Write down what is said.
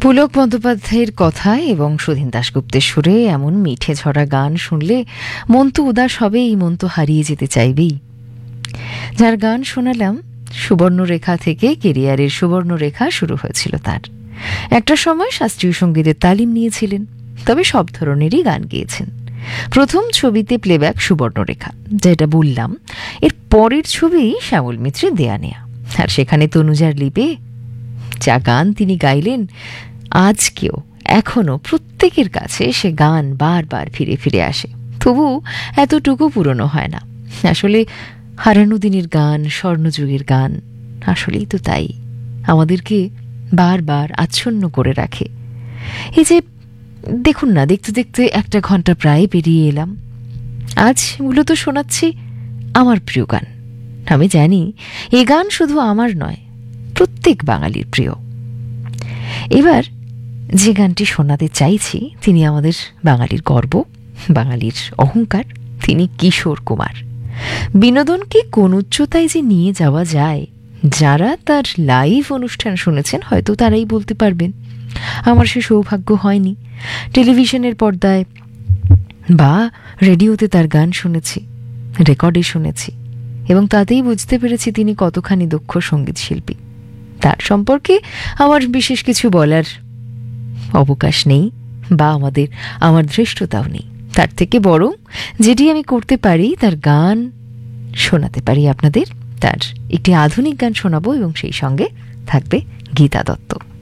পুলক বন্দ্যোপাধ্যায়ের কথায় এবং সুধীন দাশগুপ্তের সুরে এমন মিঠে ঝরা গান শুনলে মন তো উদাস হবেই, মন তো হারিয়ে যেতে চাইবেই। যার গান শোনালাম, সুবর্ণরেখা থেকে কেরিয়ারের সুবর্ণরেখা শুরু হয়েছিল তার। একটা সময় শাস্ত্রীয় সঙ্গীতের তালিম নিয়েছিলেন, তবে সব ধরনেরই গান গেয়েছেন। প্রথম ছবিতে প্লেব্যাক সুবর্ণরেখা, যেটা বললাম, এর পরের ছবি শ্যামল মিত্রের দেয়া নেয়া, আর সেখানে তনুজার লিপে যা গান তিনি গাইলেন, আজকেও এখনো প্রত্যেকের কাছে সে গান বারবার ফিরে ফিরে আসে, তবু এতটুকু পুরনো হয় না। আসলে হারানো দিনের গান, স্বর্ণযুগের গান, আসলেই তো তাই, আমাদেরকে বারবার আচ্ছন্ন করে রাখে। এই যে দেখুন না, দেখতে দেখতে 1 ঘন্টা প্রায় পেরিয়ে এলাম। আজ মূলত শোনাচ্ছি আমার প্রিয় গান। আমি জানি এই গান শুধু আমার নয়, প্রত্যেক বাঙালির প্রিয়। এবার যে গানটি শোনাতে চাইছি, তিনি আমাদের বাঙালির গর্ব, বাঙালির অহংকার। তিনি কিশোর কুমার। বিনোদনকে কোন উচ্চতায় যে নিয়ে যাওয়া যায়, যারা তার লাইভ অনুষ্ঠান শুনেছেন হয়তো তারাই বলতে পারবেন। আমার সে সৌভাগ্য হয়নি। টেলিভিশনের পর্দায় বা রেডিওতে তার গান শুনেছি, রেকর্ডে শুনেছি, এবং তাতেই বুঝতে পেরেছি তিনি কতখানি দক্ষ সঙ্গীত শিল্পী। তার সম্পর্কে আমার বিশেষ কিছু বলার অবকাশ নেই, বা আমার ধৃষ্টতাও নেই। তার থেকে বরং যেটি আমি করতে পারি, তার গান শোনাতে পারি আপনাদের। তার একটি আধুনিক গান শোনাবো, এবং সেই সঙ্গে থাকবে গীতা দত্ত।